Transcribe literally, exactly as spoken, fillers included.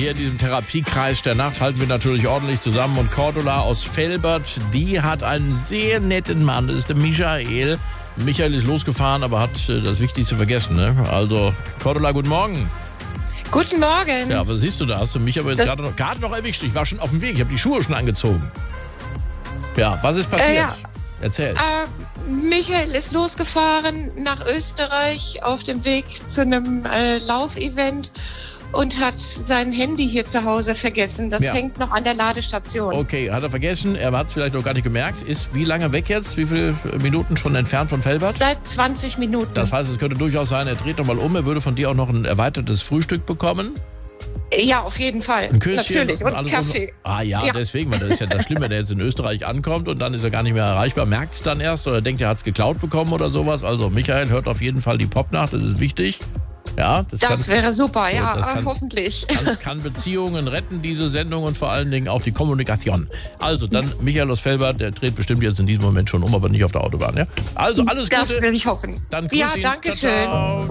hier in diesem Therapiekreis der Nacht halten wir natürlich ordentlich zusammen. Und Cordula aus Velbert, die hat einen sehr netten Mann, das ist der Michael. Michael ist losgefahren, aber hat das Wichtigste vergessen. Ne? Also, Cordula, guten Morgen. Guten Morgen. Ja, aber siehst du, da hast du mich aber jetzt gerade noch, gerade noch erwischt. Ich war schon auf dem Weg, ich habe die Schuhe schon angezogen. Ja, was ist passiert? Äh, ja. Erzähl. Äh, Michael ist losgefahren nach Österreich auf dem Weg zu einem äh, Laufevent und hat sein Handy hier zu Hause vergessen. Das ja. hängt noch an der Ladestation. Okay, hat er vergessen. Er hat es vielleicht noch gar nicht gemerkt. Ist wie lange weg jetzt? Wie viele Minuten schon entfernt von Velbert? Seit zwanzig Minuten. Das heißt, es könnte durchaus sein, er dreht nochmal um. Er würde von dir auch noch ein erweitertes Frühstück bekommen. Ja, auf jeden Fall. Ein Küsschen. Natürlich. Und, und Kaffee. Um. Ah ja, ja, deswegen, weil das ist ja das Schlimme, wenn er jetzt in Österreich ankommt und dann ist er gar nicht mehr erreichbar. Merkt es dann erst oder denkt, er hat es geklaut bekommen oder sowas. Also Michael hört auf jeden Fall die Popnacht, das ist wichtig. Ja, das, das kann, wäre super, so, ja, kann, hoffentlich. Kann, kann Beziehungen retten, diese Sendung, und vor allen Dingen auch die Kommunikation. Also dann Michael aus Velbert, der dreht bestimmt jetzt in diesem Moment schon um, aber nicht auf der Autobahn. Ja? Also alles Gute. Das will ich hoffen. Dann grüß ja, ihn. danke Ciao, ciao. schön.